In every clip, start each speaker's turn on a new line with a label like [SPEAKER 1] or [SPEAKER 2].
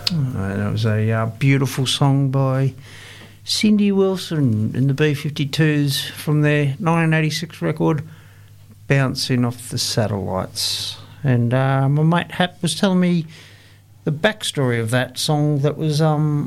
[SPEAKER 1] And it was a beautiful song by Cindy Wilson and the B-52s from their 1986 record, Bouncing Off the Satellites. And my mate Hap was telling me the backstory of that song. That was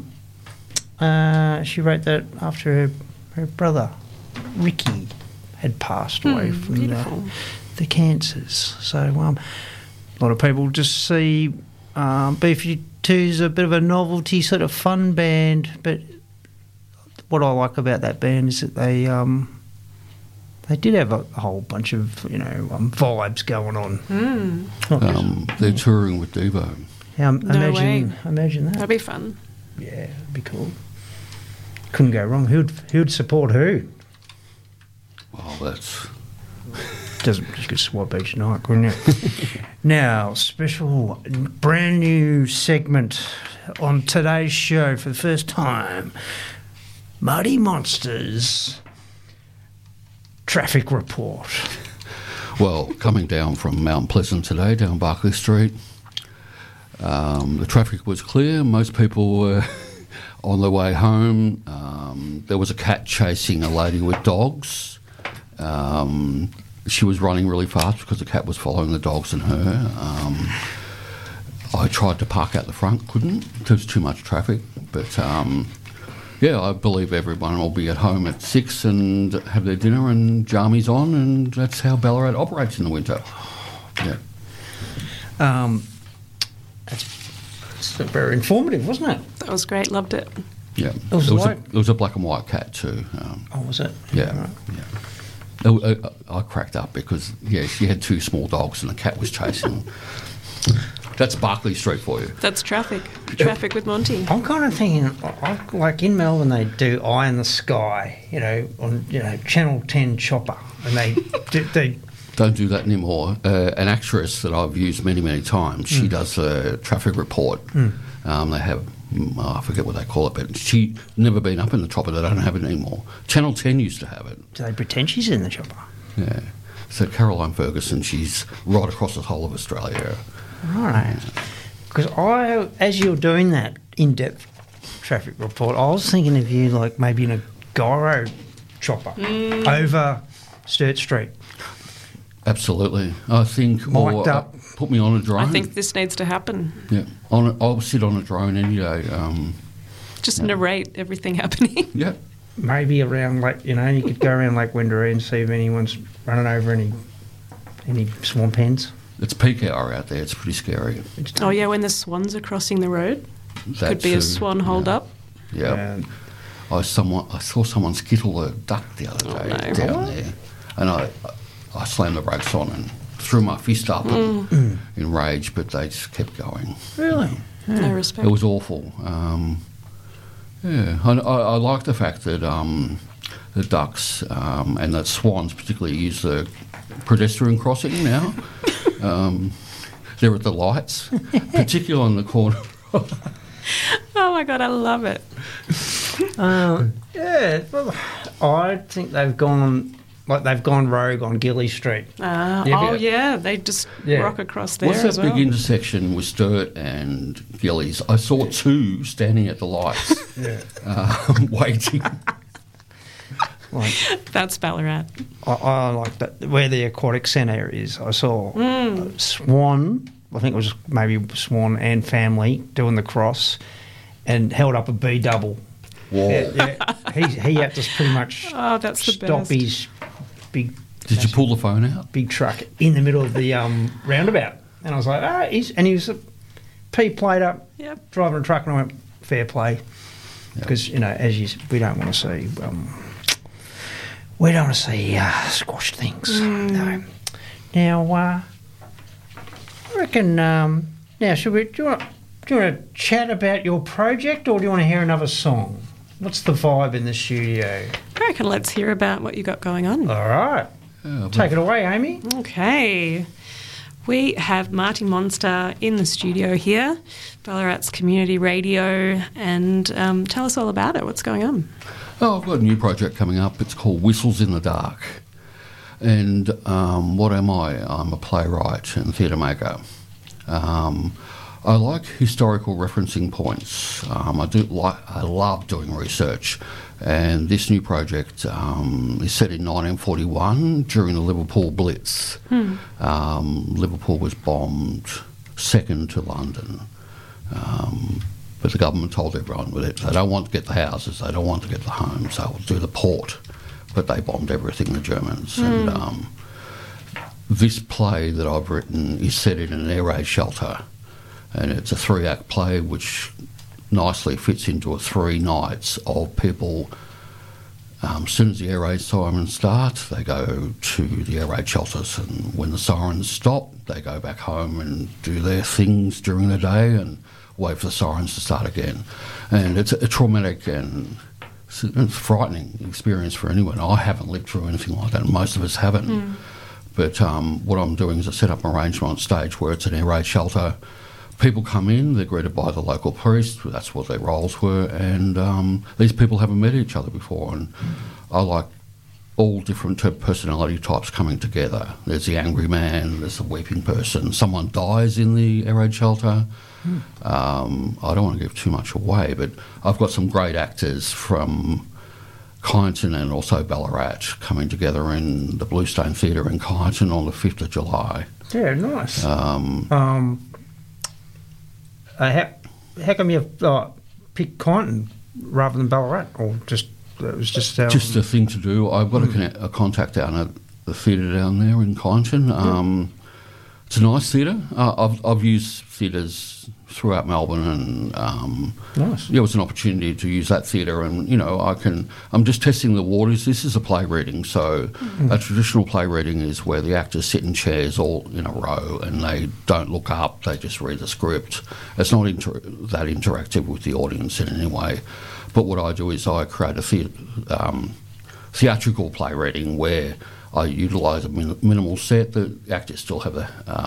[SPEAKER 1] she wrote that after her brother Ricky had passed away from the cancers. So a lot of people just see B-52 as a bit of a novelty sort of fun band, but what I like about that band is that they did have a whole bunch of vibes going on.
[SPEAKER 2] They're touring with Devo.
[SPEAKER 1] Imagine that.
[SPEAKER 3] That'd be fun.
[SPEAKER 1] Yeah, it'd be cool. Couldn't go wrong. Who'd support who?
[SPEAKER 2] Well, that's...
[SPEAKER 1] You could swap each night, couldn't you? Now, special brand new segment on today's show for the first time. Muddy Monsters traffic report.
[SPEAKER 2] Well, coming down from Mount Pleasant today, down Barclay Street, the traffic was clear. Most people were on their way home. There was a cat chasing a lady with dogs. She was running really fast because the cat was following the dogs and her. I tried to park out the front, couldn't. There was too much traffic. But, I believe everyone will be at home at 6 and have their dinner and jammies on, and that's how Ballarat operates in the winter. Yeah.
[SPEAKER 1] That's very informative, wasn't it?
[SPEAKER 3] That was great. Loved it.
[SPEAKER 2] Yeah. It was a black and white cat too.
[SPEAKER 1] Was it?
[SPEAKER 2] Yeah.
[SPEAKER 1] Right.
[SPEAKER 2] Yeah. I cracked up because, she had two small dogs and the cat was chasing them. That's Barclay Street for you.
[SPEAKER 3] That's traffic. Traffic with Monty.
[SPEAKER 1] I'm kind of thinking, like in Melbourne, they do Eye in the Sky, on Channel 10 Chopper, and they
[SPEAKER 2] don't do that anymore. An actress that I've used many, many times, she does a traffic report. They have, I forget what they call it, but she's never been up in the chopper. They don't have it anymore. Channel 10 used to have it.
[SPEAKER 1] Do they pretend she's in the chopper?
[SPEAKER 2] Yeah. So Caroline Ferguson, she's right across the whole of Australia.
[SPEAKER 1] Right. Because as you're doing that in-depth traffic report, I was thinking of you like maybe in a gyro chopper over Sturt Street.
[SPEAKER 2] Absolutely. I think...
[SPEAKER 1] Mic'd up.
[SPEAKER 2] Put me on a drone.
[SPEAKER 3] I think this needs to happen.
[SPEAKER 2] Yeah. I'll sit on a drone any day.
[SPEAKER 3] Just narrate everything happening.
[SPEAKER 2] Yeah.
[SPEAKER 1] Maybe around you could go around Lake Wendouree and see if anyone's running over any swamp hens.
[SPEAKER 2] It's peak hour out there. It's pretty scary.
[SPEAKER 3] Oh, yeah, when the swans are crossing the road. Could be a swan hold up.
[SPEAKER 2] Yeah. I saw someone skittle a duck the other day down there. And I slammed the brakes on and threw my fist up in rage, but they just kept going.
[SPEAKER 1] Really?
[SPEAKER 3] Yeah. No respect.
[SPEAKER 2] It was awful. I like the fact that the ducks and the swans particularly use the pedestrian crossing now. They're at the lights, particularly on the corner.
[SPEAKER 3] Oh my God, I love it.
[SPEAKER 1] Well, I think they've gone rogue on Gilly Street.
[SPEAKER 3] They just rock across there.
[SPEAKER 2] What's that big intersection with Sturt and Gillies? I saw two standing at the lights, waiting.
[SPEAKER 3] That's Ballarat.
[SPEAKER 1] I like that. Where the aquatic centre is, I saw Swan, I think it was maybe Swan and family, doing the cross and held up a B double.
[SPEAKER 2] Whoa.
[SPEAKER 1] Yeah. He had to pretty much stop his big...
[SPEAKER 2] Did you pull the phone out?
[SPEAKER 1] Big truck in the middle of the roundabout. And I was like, he was a P plate up, driving a truck, and I went, fair play. Because, we don't want to see... we don't want to see squashed things. No. Now, I reckon... now, do you want to chat about your project, or do you want to hear another song? What's the vibe in the studio?
[SPEAKER 3] I reckon let's hear about what you got going on.
[SPEAKER 1] All right. Take it away, Amy.
[SPEAKER 3] Okay. We have Marty Monster in the studio here, Ballarat's community radio, and tell us all about it. What's going on?
[SPEAKER 2] Oh, I've got a new project coming up. It's called Whistles in the Dark. And what am I? I'm a playwright and theatre maker. I like historical referencing points. I love doing research, and this new project is set in 1941 during the Liverpool Blitz. Liverpool was bombed second to London, but the government told everyone with it they don't want to get the houses, they don't want to get the homes, they will do the port, but they bombed everything, the Germans. And this play that I've written is set in an air raid shelter. And it's a 3-act play which nicely fits into a 3 nights of people. As soon as the air raid sirens start, they go to the air raid shelters, and when the sirens stop, they go back home and do their things during the day and wait for the sirens to start again. And it's a traumatic and it's frightening experience for anyone. I haven't lived through anything like that, and most of us haven't. But what I'm doing is I set up an arrangement on stage where it's an air raid shelter. People come in, they're greeted by the local priest, that's what their roles were, and these people haven't met each other before, and I like all different personality types coming together. There's the angry man, there's the weeping person, someone dies in the air raid shelter. I don't want to give too much away, but I've got some great actors from Kyneton and also Ballarat coming together in the Bluestone Theatre in Kyneton on the 5th of July.
[SPEAKER 1] Yeah, nice. How come you've picked Kyneton rather than Ballarat, or just it was just
[SPEAKER 2] just a thing to do? I've got a contact down at the theatre down there in Kyneton. It's a nice theatre. I've used theatres throughout Melbourne, and
[SPEAKER 1] nice.
[SPEAKER 2] Yeah, it was an opportunity to use that theatre, and I'm just testing the waters. This is a play reading, so a traditional play reading is where the actors sit in chairs all in a row and they don't look up, they just read the script. It's not that interactive with the audience in any way. But what I do is I create a theatrical play reading where I utilise a minimal set. The actors still have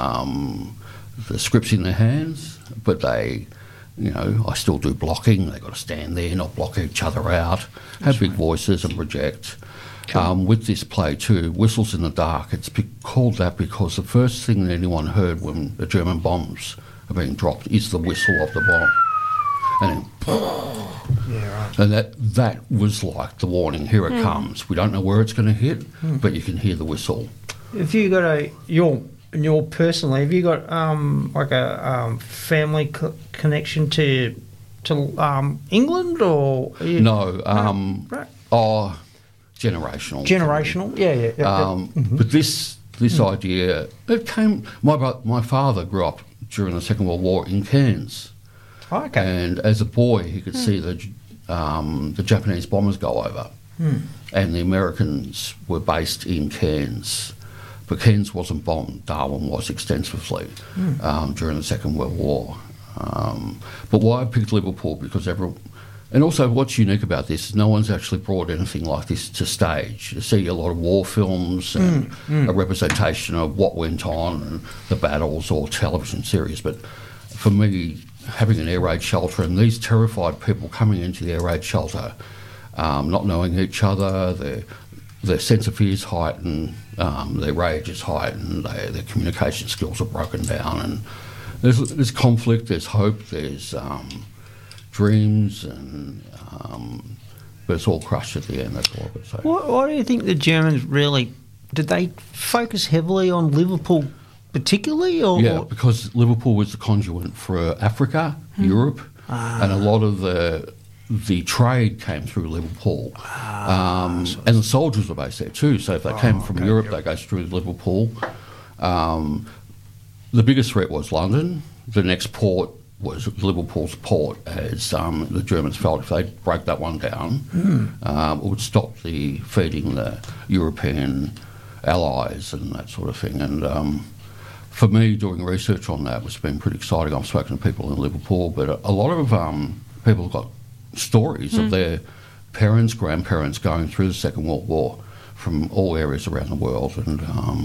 [SPEAKER 2] the scripts in their hands, but they, I still do blocking. They've got to stand there, not block each other out, have big voices and project. With this play too, Whistles in the Dark, it's called that because the first thing that anyone heard when the German bombs are being dropped is the whistle of the bomb. And then, and that was like the warning, here it comes. We don't know where it's going to hit, but you can hear the whistle.
[SPEAKER 1] Have you got your personally, have you got like a family connection to England, or
[SPEAKER 2] no?
[SPEAKER 1] Right.
[SPEAKER 2] Oh, generational.
[SPEAKER 1] Generational, yeah.
[SPEAKER 2] But this idea, it came. My father grew up during the Second World War in Cairns.
[SPEAKER 1] Okay.
[SPEAKER 2] And as a boy, he could see the Japanese bombers go over, and the Americans were based in Cairns. But Cairns wasn't bombed. Darwin was extensively during the Second World War. But why I picked Liverpool, because and also what's unique about this is no one's actually brought anything like this to stage. You see a lot of war films and a representation of what went on and the battles or television series. But for me, having an air raid shelter and these terrified people coming into the air raid shelter, not knowing each other, their sense of fear is heightened, their rage is heightened, their communication skills are broken down, and there's conflict, there's hope, there's dreams, and but it's all crushed at the end. That's all I would say.
[SPEAKER 1] Why do you think the Germans did they focus heavily on Liverpool particularly? Or?
[SPEAKER 2] Yeah, because Liverpool was the conduit for Africa, Europe, and a lot of the trade came through Liverpool. And the soldiers were based there too, so if they came from Europe, they go through Liverpool. The biggest threat was London. The next port was Liverpool's port, as the Germans felt if they broke that one down, it would stop the feeding the European allies and that sort of thing. And for me, doing research on that has been pretty exciting. I've spoken to people in Liverpool, but a lot of people have got stories of their parents, grandparents going through the Second World War from all areas around the world. And,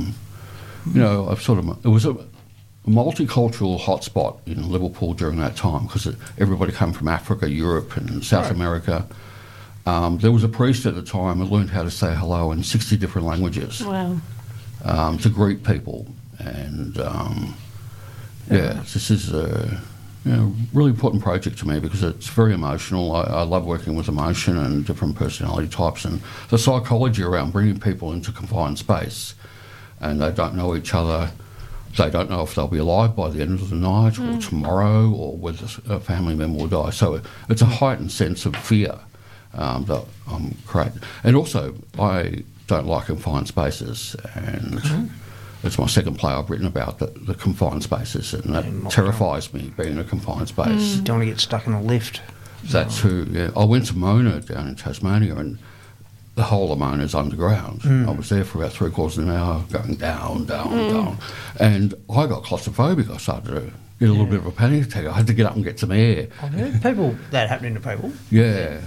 [SPEAKER 2] it was a multicultural hotspot in Liverpool during that time because everybody came from Africa, Europe and South America. There was a priest at the time who learned how to say hello in 60 different languages.
[SPEAKER 3] Wow.
[SPEAKER 2] To greet people. And, this is really important project to me because it's very emotional. I love working with emotion and different personality types and the psychology around bringing people into confined space, and they don't know each other. They don't know if they'll be alive by the end of the night or tomorrow, or whether a family member will die. So it's a heightened sense of fear that I'm creating. And also, I don't like confined spaces, and it's my second play I've written about the confined spaces, and that terrifies me, being in a confined space.
[SPEAKER 1] Don't want to get stuck in a lift.
[SPEAKER 2] That too, yeah. I went to Mona down in Tasmania, and the whole of Mona's underground. I was there for about 3/4 of an hour, going down, down. And I got claustrophobic. I started to get a little bit of a panic attack. I had to get up and get some air.
[SPEAKER 1] I've heard people, that happening to people.
[SPEAKER 2] Yeah.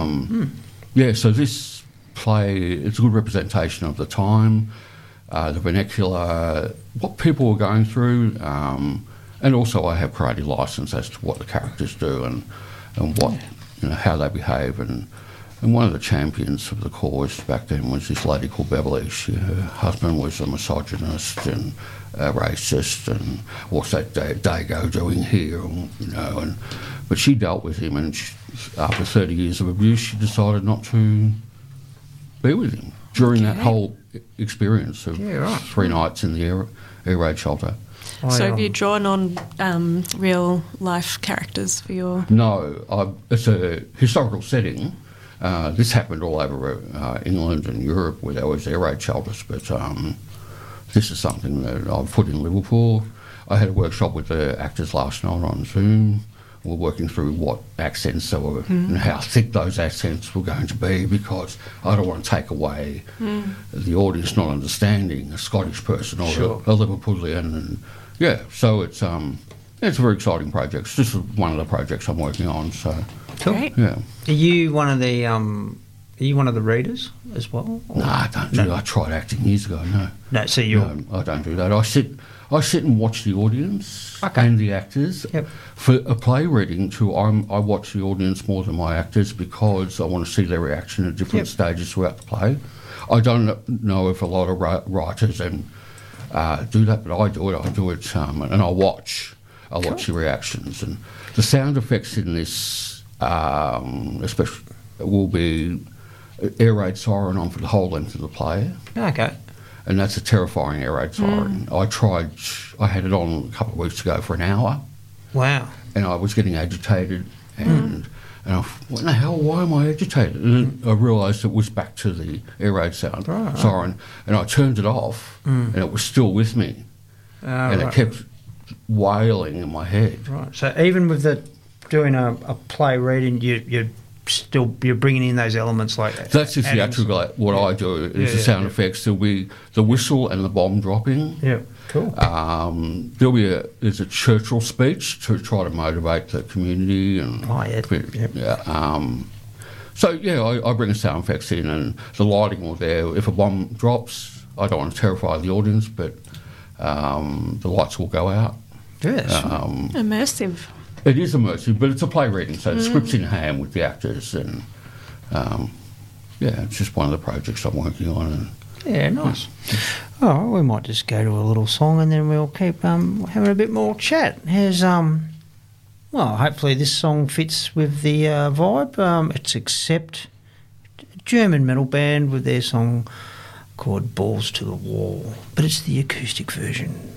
[SPEAKER 2] So this play, it's a good representation of the time, the vernacular, what people were going through, and also I have creative license as to what the characters do and what, how they behave. And one of the champions of the cause back then was this lady called Beverly. Her husband was a misogynist and a racist, and what's that Dago doing here, but she dealt with him, and after 30 years of abuse, she decided not to be with him during that whole experience of 3 nights in the air raid shelter.
[SPEAKER 3] So have you drawn on real life characters for your...
[SPEAKER 2] No, it's a historical setting. This happened all over England and Europe where there was air raid shelters, but this is something that I've put in Liverpool. I had a workshop with the actors last night on Zoom. We're working through what accents they were and how thick those accents were going to be, because I don't want to take away the audience not understanding a Scottish person or a Liverpoolian. And so it's a very exciting project. This is one of the projects I'm working on. So.
[SPEAKER 1] Cool.
[SPEAKER 3] Great.
[SPEAKER 2] Yeah.
[SPEAKER 1] Are you one of the readers as well?
[SPEAKER 2] No, I don't do that. I tried acting years ago.
[SPEAKER 1] No, so you're...
[SPEAKER 2] No, I don't do that. I sit and watch the audience and the actors.
[SPEAKER 1] Yep.
[SPEAKER 2] For a play reading too, I watch the audience more than my actors because I want to see their reaction at different stages throughout the play. I don't know if a lot of writers do that, but I do it. I do it, and I watch the reactions, and the sound effects in this. Especially will be air raid siren on for the whole length of the play.
[SPEAKER 1] Okay.
[SPEAKER 2] And that's a terrifying air raid siren. I had it on a couple of weeks ago for an hour.
[SPEAKER 1] Wow.
[SPEAKER 2] And I was getting agitated, and I thought, what the hell, why am I agitated? And I realised it was back to the air raid siren, and I turned it off, and it was still with me. It kept wailing in my head.
[SPEAKER 1] Right. So even with doing a play reading, you're bringing in those elements like that.
[SPEAKER 2] That's the theatrical. What I do is the sound effects. There'll be the whistle and the bomb dropping.
[SPEAKER 1] Yeah, cool.
[SPEAKER 2] There's a Churchill speech to try to motivate the community and. I bring the sound effects in, and the lighting will there. If a bomb drops, I don't want to terrify the audience, but the lights will go out.
[SPEAKER 1] Yes.
[SPEAKER 3] Immersive.
[SPEAKER 2] It is immersive, but it's a play reading, so the script's in hand with the actors, and it's just one of the projects I'm working on. And,
[SPEAKER 1] nice. Oh, we might just go to a little song, and then we'll keep having a bit more chat. Here's hopefully this song fits with the vibe. It's Accept, a German metal band with their song called Balls to the Wall, but it's the acoustic version.